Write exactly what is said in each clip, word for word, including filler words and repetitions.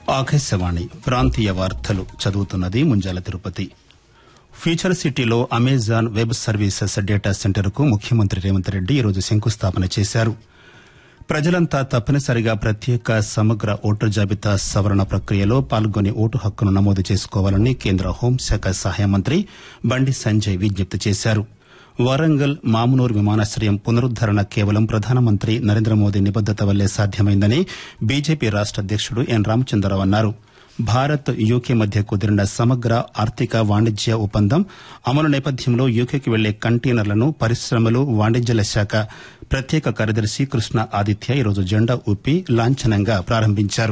ఆకాశవాణి ప్రాంతీయ వార్తలు చదువుతున్నది ముంజాల తిరుపతి. ఫ్యూచర్ సిటీలో అమెజాన్ వెబ్ సర్వీసెస్ డేటా సెంటర్కు ముఖ్యమంత్రి రేవంత్ రెడ్డి ఈరోజు శంకుస్థాపన చేశారు. ప్రజలంతా తప్పనిసరిగా ప్రత్యేక సమగ్ర ఓటర్ జాబితా సవరణ ప్రక్రియలో పాల్గొని ఓటు హక్కును నమోదు చేసుకోవాలని కేంద్ర హోంశాఖ సహాయ మంత్రి బండి సంజయ్ విజ్ఞప్తి చేశారు. వరంగల్ మామునూర్ విమానాశ్రయం పునరుద్దరణ కేవలం ప్రధానమంత్రి నరేంద్ర మోదీ నిబద్దత వల్లే సాధ్యమైందని బీజేపీ రాష్ట అధ్యకుడు ఎన్ రామచంద్రరావు అన్నారు. భారత్ యూకే మధ్య కుదిరిన సమగ్ర ఆర్థిక వాణిజ్య ఒప్పందం అమలు నేపథ్యంలో యూకేకి వెళ్లే కంటైనర్లను పరిశ్రమలు వాణిజ్యాల శాఖ ప్రత్యేక కార్యదర్శి కృష్ణ ఆదిత్య ఈరోజు జెండా ఊపి లాంఛనంగా ప్రారంభించారు.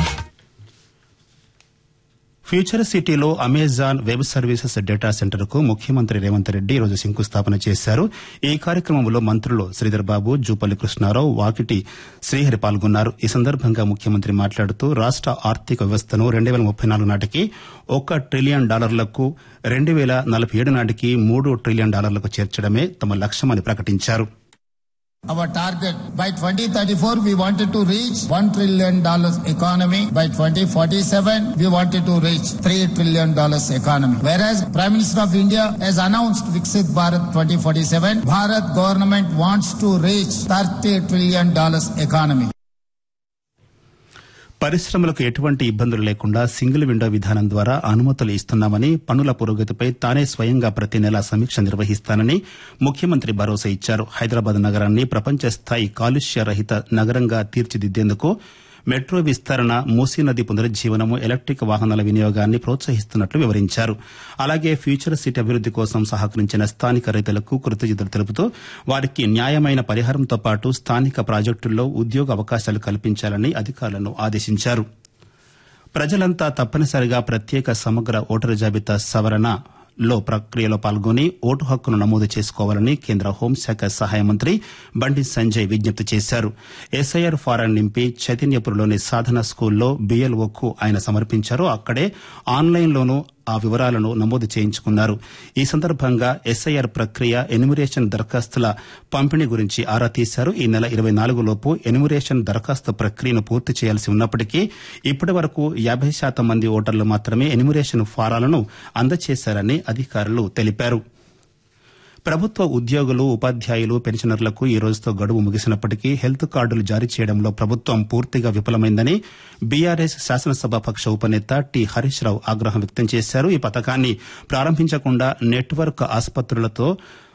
ఫ్యూచర్ సిటీలో అమెజాన్ వెబ్ సర్వీసెస్ డేటా సెంటర్కు ముఖ్యమంత్రి రేవంత్ రెడ్డి ఈరోజు శంకుస్థాపన చేశారు. ఈ కార్యక్రమంలో మంత్రులు శ్రీధర్ బాబు, జూపల్లి కృష్ణారావు, వాకిటి శ్రీహరి పాల్గొన్నారు. ఈ సందర్భంగా ముఖ్యమంత్రి మాట్లాడుతూ రాష్ట ఆర్థిక వ్యవస్థను రెండు వేల ముప్పై నాలుగు నాటికి ఒక ట్రిలియన్ డాలర్లకు, రెండు వేల నలభై ఏడు నాటికి మూడు ట్రిలియన్ డాలర్లకు చేర్చడమే తమ లక్ష్యమని ప్రకటించారు. Our target by twenty thirty-four we wanted to reach one trillion dollars economy. By twenty forty-seven we wanted to reach three trillion dollars economy. Whereas Prime Minister of India has announced Viksit Bharat twenty forty-seven, Bharat government wants to reach thirty trillion dollars economy. పరిశ్రమలకు ఎటువంటి ఇబ్బందులు లేకుండా single window విధానం ద్వారా అనుమతులు ఇస్తున్నామని, పనుల పురోగతిపై తానే స్వయంగా ప్రతి నెలా సమీక్ష నిర్వహిస్తానని ముఖ్యమంత్రి భరోసా ఇచ్చారు. హైదరాబాద్ నగరాన్ని ప్రపంచ స్థాయి కాలుష్య రహిత నగరంగా తీర్చిదిద్దేందుకు మెట్రో విస్తరణ, మూసీ నది పునరుజ్జీవనము, ఎలక్టిక్ వాహనాల వినియోగాన్ని ప్రోత్సహిస్తున్నట్లు వివరించారు. అలాగే ఫ్యూచర్ సిటీ అభివృద్ది కోసం సహకరించిన స్థానిక రైతులకు కృతజ్ఞతలు తెలుపుతూ వారికి న్యాయమైన పరిహారంతో పాటు స్థానిక ప్రాజెక్టుల్లో ఉద్యోగ అవకాశాలు కల్పించాలని అధికారులను ఆదేశించారు. ప్రజలంతా తప్పనిసరిగా ప్రత్యేక సమగ్ర ఓటరు జాబితా సవరణ లో ప్రక్రియలో పాల్గొని ఓటు హక్కును నమోదు చేసుకోవాలని కేంద్ర హోంశాఖ సహాయ మంత్రి బండి సంజయ్ విజ్ఞప్తి చేశారు. ఎస్ఐఆర్ ఫారం నింపి చైతన్యపురంలోని సాధన స్కూల్లో బీఎల్ఓకు ఆయన సమర్పించారు. అక్కడే ఆన్లైన్లోనూ ఆ వివరాలను నమోదు చేయించుకున్నారు. ఈ సందర్భంగా ఎస్ఐఆర్ ప్రక్రియ, ఎన్యుమరేషన్ దరఖాస్తుల పంపిణీ గురించి ఆరా తీశారు. ఈ నెల ఇరవై నాలుగు లోపు ఎన్యుమరేషన్ దరఖాస్తు ప్రక్రియను పూర్తి చేయాల్సి ఉన్నప్పటికీ ఇప్పటి వరకు యాబై శాతం మంది ఓటర్లు మాత్రమే ఎన్యుమరేషన్ ఫారాలను అందజేశారని అధికారులు తెలిపారు. ప్రభుత్వ ఉద్యోగులు, ఉపాధ్యాయులు, పెన్షనర్లకు ఈ రోజుతో గడువు ముగిసినప్పటికీ హెల్త్ కార్డులు జారీ చేయడంలో ప్రభుత్వం పూర్తిగా విఫలమైందని బీఆర్ఎస్ శాసనసభాపక్ష ఉపనేత టి హరీష్ రావు ఆగ్రహం వ్యక్తం చేశారు. ఈ పథకాన్ని ప్రారంభించకుండా నెట్వర్క్ ఆసుపత్రులతో